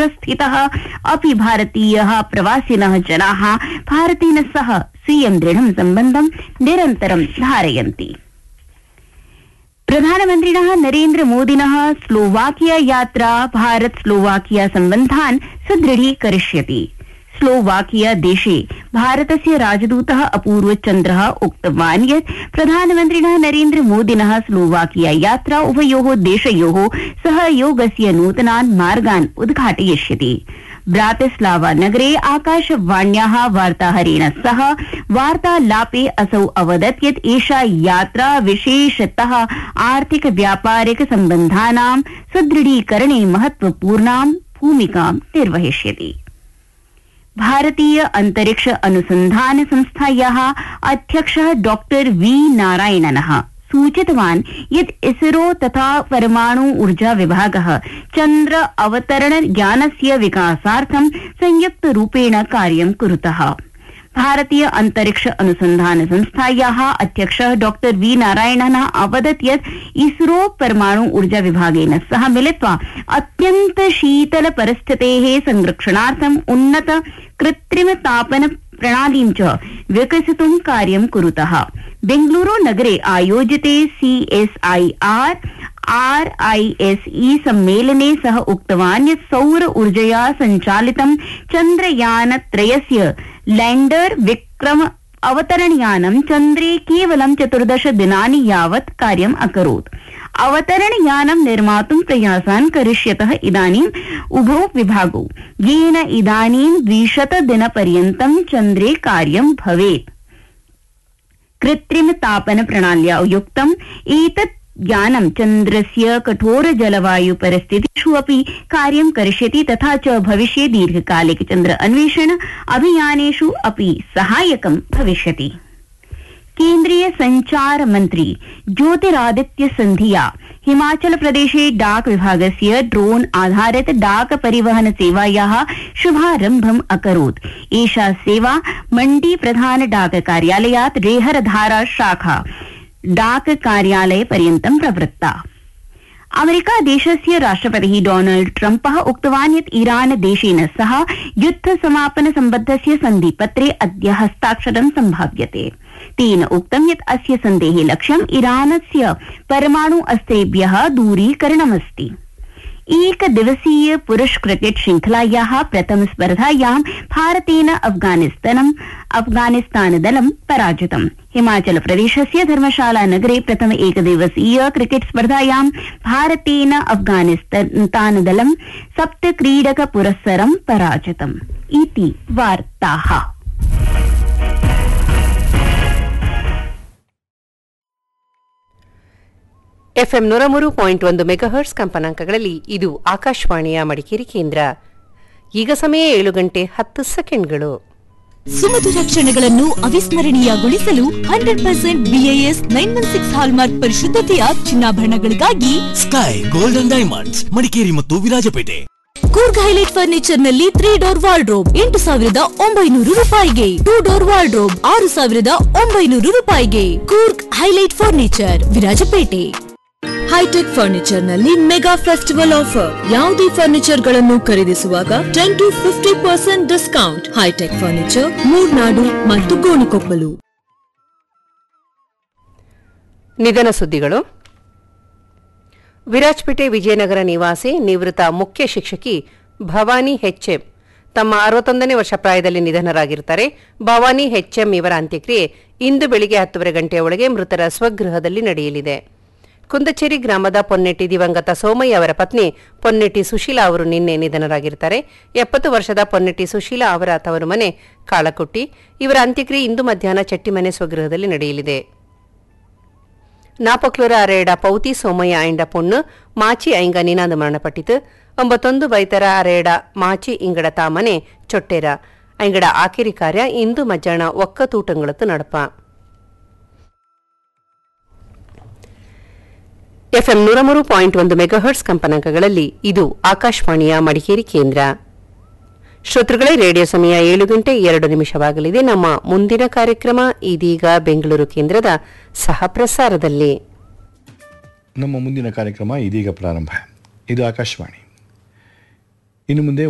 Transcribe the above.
दूरस्थितः अपि भारतीयः प्रवासिनः जनाः भारतेन सह स्वीयं दृढं सम्बन्धं निरन्तरं धारयन्ति। प्रधानमन्त्रिणः नरेन्द्र मोदिनः स्लोवाकिया यात्रा भारत स्लोवाकिया सम्बन्धान् सुदृढीकरिष्यति। स्लोवाकिया देशे भारतस्य राजदूतः अपूर्व चन्द्रः उक्तवान् यत् प्रधानमन्त्रिणः नरेन्द्र मोदिनः स्लोवाकिया यात्रा उभयोः देशयोः सहयोगस्य नूतनान् मार्गान् उद्घाटयिष्यति। ब्रातिस्लावा नगरे आकाशवाण्याः वार्ताहरेण सह वार्तालापे असौ अवदत् यत् एषा यात्रा विशेषतः आर्थिक व्यापारिक सम्बन्धानां सुदृढीकरणे महत्वपूर्णां भूमिकां निर्वहिष्यति। भारतीय अंतरिक्ष अनुसंधान संस्थायाः अध्यक्षः डॉक्टर वी नारायणनः सूचितवान् यत् इसरो तथा परमाणु ऊर्जा विभागः चन्द्र अवतरण ज्ञानस्य विकासार्थं संयुक्तरूपेण कार्यं कुरुतः। भारतीय अंतरिक्ष अनुसंधान संस्थायाः अध्यक्षः डॉक्टर वी नारायणनः अवदत् यत् इसरो परमाणु ऊर्जा विभागेन सह मिलित्वा अत्यन्त शीतल परिस्थितेः संरक्षणार्थम् उन्नत कृत्रिम तापन प्रणालीं च विकसितुं कार्यं कुरुतः। बेंगलुरु नगरे आयोजिते CSIR RISE सम्मेलने सः उक्तवान् यत् सौर ऊर्जया सञ्चालितं चन्द्रयानत्रयस्य लैंडर विक्रम अवतरणयानं चन्द्रे केवलं 14 दिनानि यावत् कार्यम् अकरोत्। अवतरणयानं निर्मातुं प्रयासान् करिष्यतः इदानीम् उभौ विभागौ, येन इदानीं 200 दिनपर्यन्तं चन्द्रे कार्यं भवेत्। कृत्रिम तापन प्रणाल्या युक्तम् एतत् यानं चन्द्रस्य कठोर जलवायु परिस्थितिषु अपि कार्यं करिष्यति तथा च भविष्ये दीर्घकालिक चन्द्र अन्वेषण अभियानेषु अपि सहायकं भविष्यति। केन्द्रीय संचार मंत्री ज्योतिरादित्य सिंधिया हिमाचल प्रदेशे डाक विभागस्य ड्रोन आधारित डाक परिवहन सेवायाः शुभारम्भम् अकरोत्। एषा सेवा मण्डी प्रधान डाक कार्यालयात् रेहरधारा शाखा डाक कार्यालय पर्यन्तं प्रवृत्ता। अमेरिका देशस्य राष्ट्रपतिः डोनाल्ड ट्रम्पः उक्तवान् यत् ईरान देशेन सह युद्ध समापन सम्बद्धस्य सन्धिपत्रे अद्य हस्ताक्षरं सम्भाव्यते। तेन उक्तं यत् अस्य सन्धेः लक्ष्यम् ईरानस्य परमाणु अस्त्रेभ्यः दूरीकरणमस्ति। एक दिवसीय पुरुष क्रिकेट श्रृंखलायाः प्रथम स्पर्धायां भारतेन अफगानिस्तान दलं पराजितम्। हिमाचल प्रदेशस्य धर्मशाला नगरे प्रथम एकदिवसीय क्रिकेट स्पर्धायां भारतेन अफगानिस्तान दलं 7 क्रीडक पुरस्सरं पराजितम्। इति वार्ताः। FM 103.1 ಮೆಗಾಹರ್ಟ್ಸ್ ಕಂಪನಾಂಕಗಳಲ್ಲಿ ಇದು ಆಕಾಶವಾಣಿಯ ಮಡಿಕೇರಿ ಕೇಂದ್ರ. ಈಗ ಸಮಯ 7:10 ಸುಮಧುರ ಕ್ಷಣಗಳನ್ನು ಅವಿಸ್ಮರಣೀಯಗೊಳಿಸಲು 100% BIS 916 hallmark ಪರಿಶುದ್ಧತೆಯ ಚಿನ್ನಾಭರಣಗಳಿಗಾಗಿ sky golden diamonds Madikeri ಮತ್ತು ವಿರಾಜಪೇಟೆ. ಕೂರ್ಗ್ ಹೈಲೈಟ್ ಫರ್ನಿಚರ್ ನಲ್ಲಿ 3 ಡೋರ್ ವಾರ್ಡ್ರೋಬ್ 8,900 ರೂಪಾಯಿಗೆ, 2 ಡೋರ್ ವಾರ್ಡ್ರೋಬ್ 6,900 ರೂಪಾಯಿಗೆ. Coorg highlight furniture, Virajpet. High tech furniture ನಲ್ಲಿ ಮೆಗಾ ಫೆಸ್ಟಿವಲ್ ಆಫರ್. ಯಾವುದೇ ಫರ್ನಿಚರ್ ಗಳನ್ನು ಖರೀದಿಸುವಾಗ 10 to 50% discount. High tech furniture, Murnad ಮತ್ತು ಗೋಣಿಕೊಪ್ಪಲು. ನಿಧನ ಸುದ್ದಿಗಳು. ವಿರಾಜಪೇಟೆ ವಿಜಯನಗರ ನಿವಾಸಿ ನಿವೃತ್ತ ಮುಖ್ಯ ಶಿಕ್ಷಕಿ ಭವಾನಿ HM ತಮ್ಮ 61ನೇ ವರ್ಷ ಪ್ರಾಯದಲ್ಲಿ ನಿಧನರಾಗಿರುತ್ತಾರೆ. ಭವಾನಿ HM ಇವರ ಅಂತ್ಯಕ್ರಿಯೆ ಇಂದು ಬೆಳಿಗ್ಗೆ 10 ಗಂಟೆಯ ಒಳಗೆ ಮೃತರ ಸ್ವಗೃಹದಲ್ಲಿ ನಡೆಯಲಿದೆ. ಕುಂದಚೇರಿ ಗ್ರಾಮದ ಪೊನ್ನೆಟ್ಟಿ ದಿವಂಗತ ಸೋಮಯ್ಯ ಅವರ ಪತ್ನಿ ಪೊನ್ನೆಟ್ಟಿ ಸುಶೀಲಾ ಅವರು ನಿನ್ನೆ ನಿಧನರಾಗಿರುತ್ತಾರೆ. 70 ವರ್ಷದ ಪೊನ್ನೆಟ್ಟಿ ಸುಶೀಲಾ ಅವರ ತವರು ಮನೆ ಕಾಳಕೊಟ್ಟಿ. ಇವರ ಅಂತ್ಯಕ್ರಿಯೆ ಇಂದು ಮಧ್ಯಾಹ್ನ ಚೆಟ್ಟಿಮನೆ ಸ್ವಗೃಹದಲ್ಲಿ ನಡೆಯಲಿದೆ. ನಾಪಕ್ಲೂರ ಅರೇಡ ಪೌತಿ ಸೋಮಯ್ಯ ಐಂಡ ಪೊಣ್ಣು ಮಾಚಿ ಐಂಗ ನಿನಾದ ಮರಣಪಟ್ಟಿತು. 91 ಬೈತರ ಅರೇಡ ಮಾಚಿ ಇಂಗಡ ತಾಮನೆ ಚೊಟ್ಟೆರ ಐಂಗಡ ಆಕೆರಿ ಕಾರ್ಯ ಇಂದು ಮಧ್ಯಾಹ್ನ ಒಕ್ಕತೂಟಂಗಳತ್ತು ನಡಪ. FM 103.1 ಮೆಗಾಹರ್ಟ್ಸ್ ಕಂಪನಾಂಕಗಳಲ್ಲಿ ಇದು ಆಕಾಶವಾಣಿಯ ಮಡಿಕೇರಿ ಕೇಂದ್ರ. ಶ್ರೋತೃಗಳೇ, ರೇಡಿಯೋ ಸಮಯ 7:02 ನಮ್ಮ ಮುಂದಿನ ಕಾರ್ಯಕ್ರಮ ಇದೀಗ ಬೆಂಗಳೂರು ಕೇಂದ್ರದ ಸಹ ಪ್ರಸಾರದಲ್ಲಿ. ನಮ್ಮ ಮುಂದಿನ ಕಾರ್ಯಕ್ರಮ ಇದೀಗ ಪ್ರಾರಂಭ. ಇದು ಆಕಾಶವಾಣಿ. ಇನ್ನು ಮುಂದೆ